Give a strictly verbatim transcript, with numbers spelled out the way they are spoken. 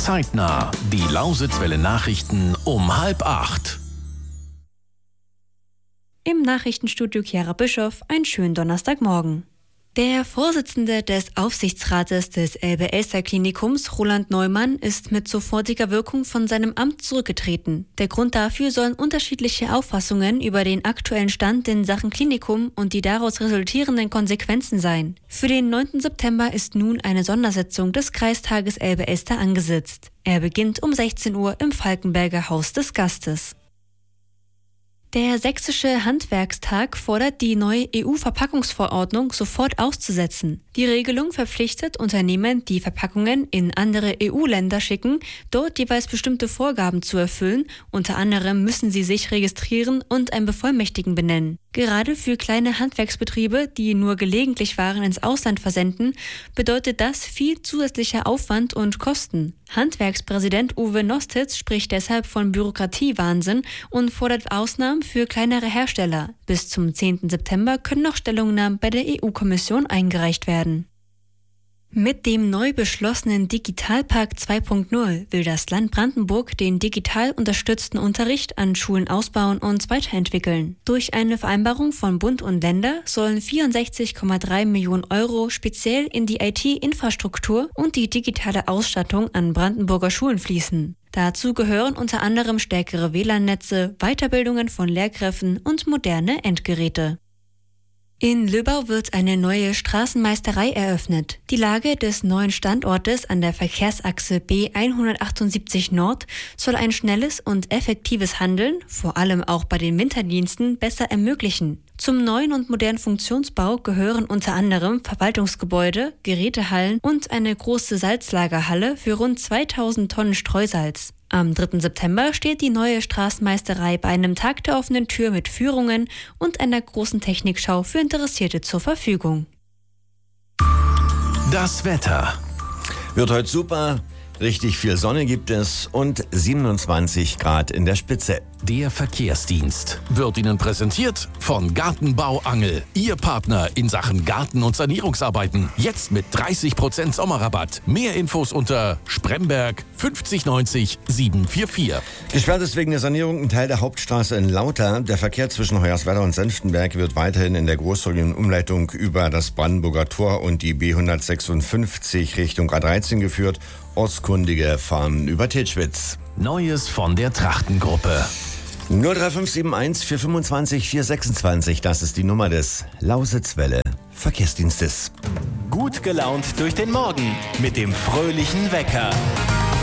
Zeitnah. Die Lausitzwelle Nachrichten um halb acht. Im Nachrichtenstudio Chiara Bischoff, einen schönen Donnerstagmorgen. Der Vorsitzende des Aufsichtsrates des Elbe-Elster-Klinikums, Roland Neumann, ist mit sofortiger Wirkung von seinem Amt zurückgetreten. Der Grund dafür sollen unterschiedliche Auffassungen über den aktuellen Stand in Sachen Klinikum und die daraus resultierenden Konsequenzen sein. Für den neunten September ist nun eine Sondersitzung des Kreistages Elbe-Elster angesetzt. Er beginnt um sechzehn Uhr im Falkenberger Haus des Gastes. Der Sächsische Handwerkstag fordert, die neue E U-Verpackungsverordnung sofort auszusetzen. Die Regelung verpflichtet Unternehmen, die Verpackungen in andere E U-Länder schicken, dort jeweils bestimmte Vorgaben zu erfüllen. Unter anderem müssen sie sich registrieren und einen Bevollmächtigten benennen. Gerade für kleine Handwerksbetriebe, die nur gelegentlich Waren ins Ausland versenden, bedeutet das viel zusätzlicher Aufwand und Kosten. Handwerkspräsident Uwe Nostitz spricht deshalb von Bürokratiewahnsinn und fordert Ausnahmen für kleinere Hersteller. Bis zum zehnten September können noch Stellungnahmen bei der E U-Kommission eingereicht werden. Mit dem neu beschlossenen Digitalpakt zwei Punkt null will das Land Brandenburg den digital unterstützten Unterricht an Schulen ausbauen und weiterentwickeln. Durch eine Vereinbarung von Bund und Länder sollen vierundsechzig Komma drei Millionen Euro speziell in die I T-Infrastruktur und die digitale Ausstattung an Brandenburger Schulen fließen. Dazu gehören unter anderem stärkere W L A N-Netze, Weiterbildungen von Lehrkräften und moderne Endgeräte. In Löbau wird eine neue Straßenmeisterei eröffnet. Die Lage des neuen Standortes an der Verkehrsachse B hundertachtundsiebzig Nord soll ein schnelles und effektives Handeln, vor allem auch bei den Winterdiensten, besser ermöglichen. Zum neuen und modernen Funktionsbau gehören unter anderem Verwaltungsgebäude, Gerätehallen und eine große Salzlagerhalle für rund zweitausend Tonnen Streusalz. Am dritten September steht die neue Straßenmeisterei bei einem Tag der offenen Tür mit Führungen und einer großen Technikschau für Interessierte zur Verfügung. Das Wetter. Wird heute super, richtig viel Sonne gibt es und siebenundzwanzig Grad in der Spitze. Der Verkehrsdienst wird Ihnen präsentiert von Gartenbau Angel. Ihr Partner in Sachen Garten- und Sanierungsarbeiten. Jetzt mit dreißig Prozent Sommerrabatt. Mehr Infos unter Spremberg fünfzig neunzig siebenhundertvierundvierzig. Gesperrt ist wegen der Sanierung ein Teil der Hauptstraße in Lauter. Der Verkehr zwischen Hoyerswerda und Senftenberg wird weiterhin in der großräumigen Umleitung über das Brandenburger Tor und die B hundertsechsundfünfzig Richtung A dreizehn geführt. Ortskundige fahren über Tilschwitz. Neues von der Trachtengruppe. null drei fünf sieben eins vier fünfundzwanzig vier sechsundzwanzig, das ist die Nummer des Lausitzwelle Verkehrsdienstes. Gut gelaunt durch den Morgen mit dem fröhlichen Wecker.